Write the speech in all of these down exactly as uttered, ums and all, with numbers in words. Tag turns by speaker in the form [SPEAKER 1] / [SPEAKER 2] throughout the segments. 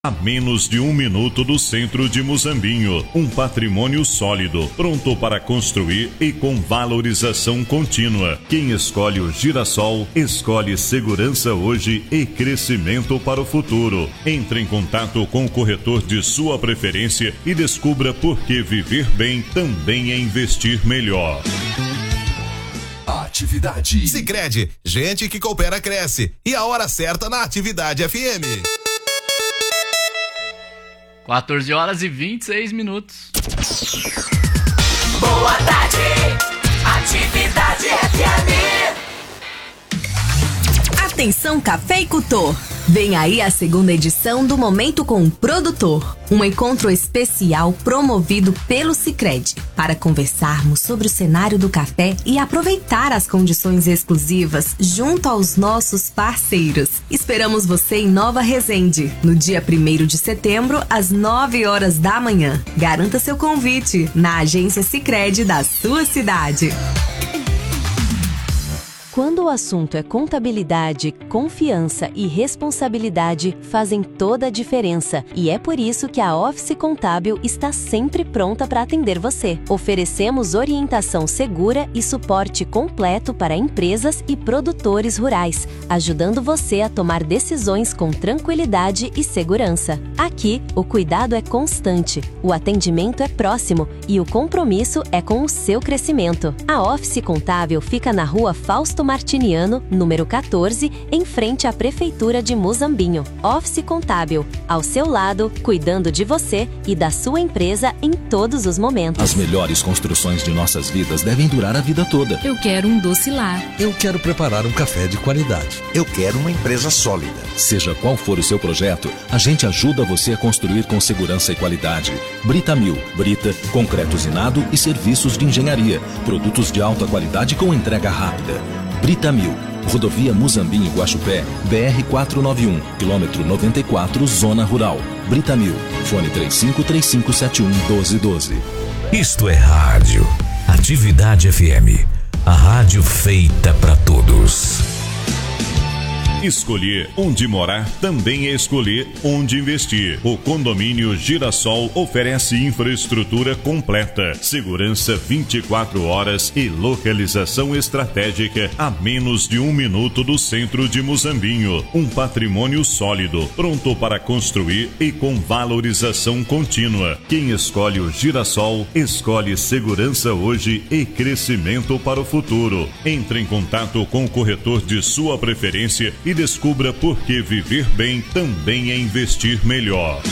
[SPEAKER 1] A menos de um minuto do centro de Muzambinho, um patrimônio sólido, pronto para construir e com valorização contínua. Quem escolhe o Girassol, escolhe segurança hoje e crescimento para o futuro. Entre em contato com o corretor de sua preferência e descubra por que viver bem também é investir melhor.
[SPEAKER 2] Atividade Sicredi, gente que coopera cresce. E a hora certa na Atividade F M.
[SPEAKER 3] quatorze horas e vinte e seis minutos.
[SPEAKER 4] Boa tarde, Atividade F M.
[SPEAKER 5] Atenção cafeicultor! Vem aí a segunda edição do Momento com o Produtor, um encontro especial promovido pelo Sicredi para conversarmos sobre o cenário do café e aproveitar as condições exclusivas junto aos nossos parceiros. Esperamos você em Nova Resende, no dia primeiro de setembro, às nove horas da manhã. Garanta seu convite na agência Sicredi da sua cidade.
[SPEAKER 6] Quando o assunto é contabilidade, confiança e responsabilidade fazem toda a diferença. E é por isso que a Office Contábil está sempre pronta para atender você. Oferecemos orientação segura e suporte completo para empresas e produtores rurais, ajudando você a tomar decisões com tranquilidade e segurança. Aqui, o cuidado é constante, o atendimento é próximo e o compromisso é com o seu crescimento. A Office Contábil fica na rua Fausto Martiniano, número quatorze, em frente à Prefeitura de Muzambinho. Office Contábil, ao seu lado, cuidando de você e da sua empresa em todos os momentos.
[SPEAKER 7] As melhores construções de nossas vidas devem durar a vida toda.
[SPEAKER 8] Eu quero um doce lar.
[SPEAKER 9] Eu quero preparar um café de qualidade.
[SPEAKER 10] Eu quero uma empresa sólida.
[SPEAKER 7] Seja qual for o seu projeto, a gente ajuda você a construir com segurança e qualidade. Britamil, Brita, concreto usinado e serviços de engenharia. Produtos de alta qualidade com entrega rápida. Britamil, Rodovia Muzambinho-Guaxupé, B R quatrocentos e noventa e um, quilômetro noventa e quatro, Zona Rural. Britamil, fone três cinco três cinco sete um um dois um dois.
[SPEAKER 11] Isto é rádio. Atividade F M, a rádio feita para todos.
[SPEAKER 1] Escolher onde morar também é escolher onde investir. O condomínio Girassol oferece infraestrutura completa, segurança vinte e quatro horas e localização estratégica a menos de um minuto do centro de Muzambinho. Um patrimônio sólido, pronto para construir e com valorização contínua. Quem escolhe o Girassol, escolhe segurança hoje e crescimento para o futuro. Entre em contato com o corretor de sua preferência e descubra por que viver bem também é investir melhor.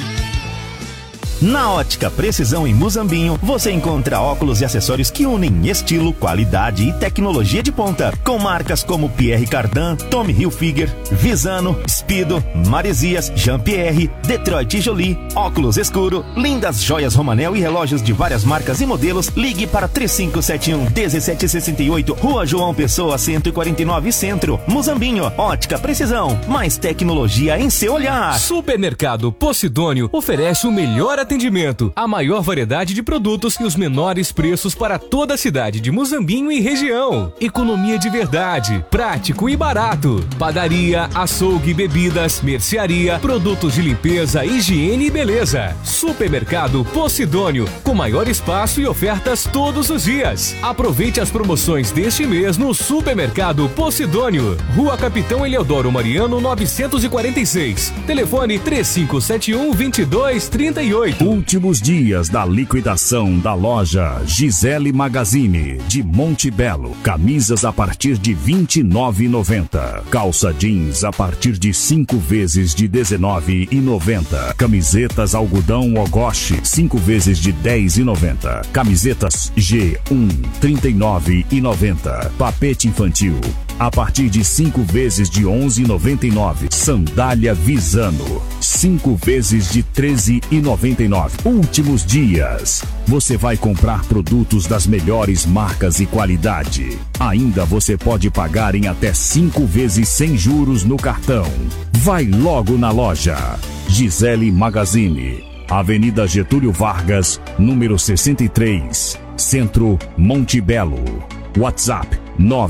[SPEAKER 12] Na Ótica Precisão em Muzambinho, você encontra óculos e acessórios que unem estilo, qualidade e tecnologia de ponta, com marcas como Pierre Cardin, Tommy Hilfiger, Visano, Speedo, Maresias, Jean-Pierre, Detroit Jolie, óculos escuro, lindas joias Romanel e relógios de várias marcas e modelos. Ligue para três cinco sete um, um sete seis oito, Rua João Pessoa, cento e quarenta e nove, Centro, Muzambinho. Ótica Precisão, mais tecnologia em seu olhar.
[SPEAKER 13] Supermercado Posidônio oferece o melhor atendimento atendimento, a maior variedade de produtos e os menores preços para toda a cidade de Muzambinho e região. Economia de verdade, prático e barato. Padaria, açougue, bebidas, mercearia, produtos de limpeza, higiene e beleza. Supermercado Posidônio, com maior espaço e ofertas todos os dias. Aproveite as promoções deste mês no Supermercado Posidônio. Rua Capitão Eleodoro Mariano, novecentos e quarenta e seis. Telefone três cinco sete um, dois dois três oito.
[SPEAKER 14] Últimos dias da liquidação da loja Gisele Magazine de Monte Belo. Camisas a partir de vinte e nove reais e noventa centavos. Calça jeans a partir de cinco vezes de dezenove reais e noventa centavos. Camisetas algodão Ogoshi cinco vezes de dez reais e noventa centavos. Camisetas G um trinta e nove reais e noventa centavos. Papete infantil a partir de cinco vezes de onze reais e noventa e nove centavos. Sandália Visano cinco vezes de treze reais e noventa e nove centavos. Últimos dias. Você vai comprar produtos das melhores marcas e qualidade. Ainda você pode pagar em até cinco vezes sem juros no cartão. Vai logo na loja Gisele Magazine, Avenida Getúlio Vargas, número sessenta e três, Centro, Monte Belo. WhatsApp nove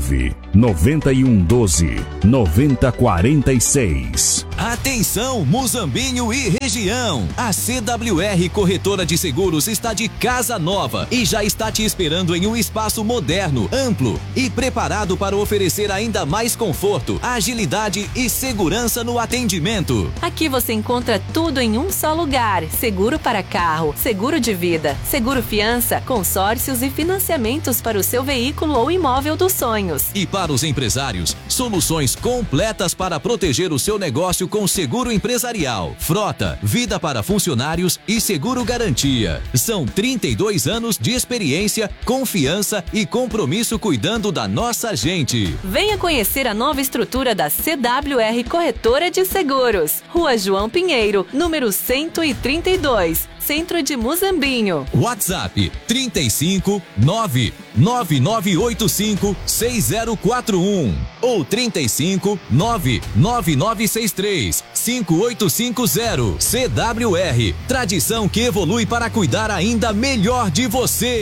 [SPEAKER 14] nove um um doze, nove zero quatro seis.
[SPEAKER 8] Atenção, Muzambinho e região! A C W R Corretora de Seguros está de casa nova e já está te esperando em um espaço moderno, amplo e preparado para oferecer ainda mais conforto, agilidade e segurança no atendimento.
[SPEAKER 6] Aqui você encontra tudo em um só lugar: seguro para carro, seguro de vida, seguro fiança, consórcios e financiamentos para o seu veículo ou imóvel dos sonhos.
[SPEAKER 8] E para os empresários, soluções completas para proteger o seu negócio com seguro empresarial, frota, vida para funcionários e seguro garantia. São trinta e dois anos de experiência, confiança e compromisso cuidando da nossa gente.
[SPEAKER 6] Venha conhecer a nova estrutura da C W R Corretora de Seguros. Rua João Pinheiro, número cento e trinta e dois, Centro de Muzambinho.
[SPEAKER 8] WhatsApp trinta e cinco, nove nove nove oito cinco, seis zero quatro um ou trinta e cinco, nove nove nove seis três, cinco oito cinco zero. C W R, tradição que evolui para cuidar ainda melhor de você.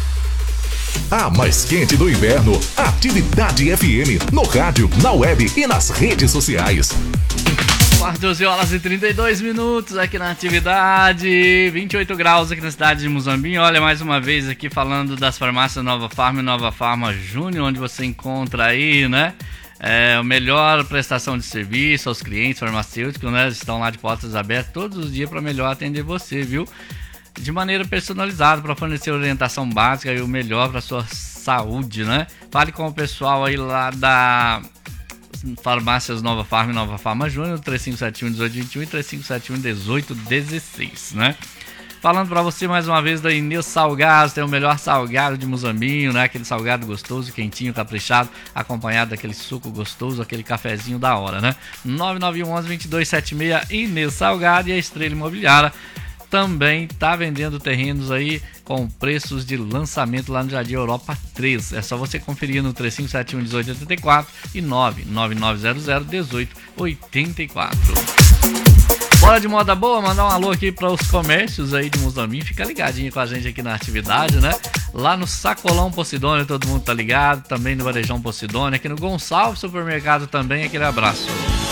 [SPEAKER 2] A mais quente do inverno, Atividade F M, no rádio, na web e nas redes sociais.
[SPEAKER 3] quatorze horas e trinta e dois minutos aqui na Atividade, vinte e oito graus aqui na cidade de Muzambinho. Olha, mais uma vez aqui falando das farmácias Nova Farma e Nova Farma Júnior, onde você encontra aí, né, é, a melhor prestação de serviço aos clientes farmacêuticos, né, estão lá de portas abertas todos os dias para melhor atender você, viu? De maneira personalizada, para fornecer orientação básica e o melhor para sua saúde, né? Fale com o pessoal aí lá da Farmácias Nova Farma e Nova Farma Júnior, três cinco sete um, um oito dois um e três cinco sete um, um oito um seis, né? Falando para você mais uma vez da Inês Salgados, tem o melhor salgado de Muzambinho, né? Aquele salgado gostoso, quentinho, caprichado, acompanhado daquele suco gostoso, aquele cafezinho da hora, né? nove nove um um, dois dois sete seis, Inês Salgado. E a Estrela Imobiliária também está vendendo terrenos aí com preços de lançamento lá no Jardim Europa três. É só você conferir no três cinco sete um, um oito oito quatro e nove nove nove zero zero, um oito oito quatro. Bora de moda boa, mandar um alô aqui para os comércios aí de Muzambinho. Fica ligadinho com a gente aqui na Atividade, né? Lá no Sacolão Posidônia, todo mundo tá ligado. Também no Varejão Posidônia, aqui no Gonçalves Supermercado também. Aquele abraço.